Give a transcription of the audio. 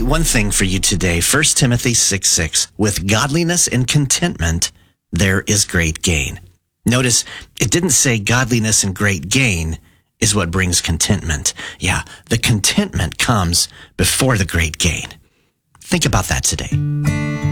one thing for you today. 1 Timothy 6:6. With godliness and contentment, there is great gain. Notice it didn't say godliness and great gain is what brings contentment. Yeah, the contentment comes before the great gain. Think about that today.